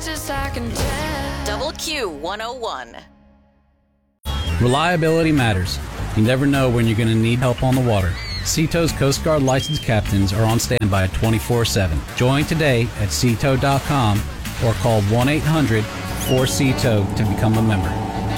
just I can tell. Double Q 101. Reliability matters. You never know when you're going to need help on the water. Seato's Coast Guard licensed captains are on standby 24/7. Join today at seato.com or call 1-800-4SEATO to become a member.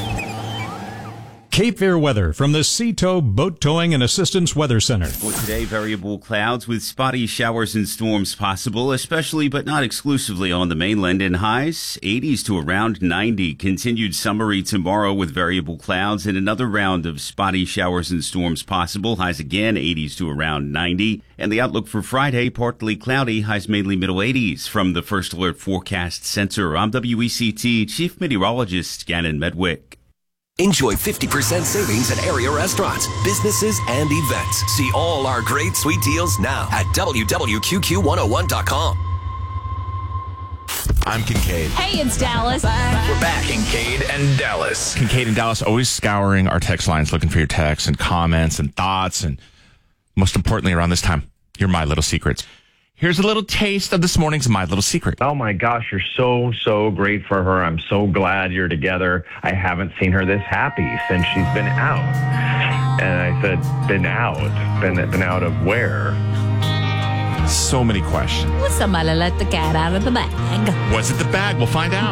Cape Fear weather from the Seato Boat Towing and Assistance Weather Center. For today, variable clouds with spotty showers and storms possible, especially but not exclusively on the mainland, and highs 80s to around 90. Continued summery tomorrow with variable clouds and another round of spotty showers and storms possible. Highs again 80s to around 90. And the outlook for Friday, partly cloudy, highs mainly middle 80s. From the First Alert Forecast Center, I'm WECT Chief Meteorologist Gannon Medwick. Enjoy 50% savings at area restaurants, businesses, and events. See all our great sweet deals now at www.QQ101.com. I'm Kincaid. Hey, it's Dallas. We're back. Kincaid and Dallas. Kincaid and Dallas always scouring our text lines, looking for your texts and comments and thoughts. And most importantly, around this time, your My Little Secrets. Here's a little taste of this morning's My Little Secret. Oh, my gosh, you're so great for her. I'm so glad you're together. I haven't seen her this happy since she's been out. And I said, been out? Been out of where? So many questions. Somebody let the cat out of the bag. Was it the bag? We'll find out.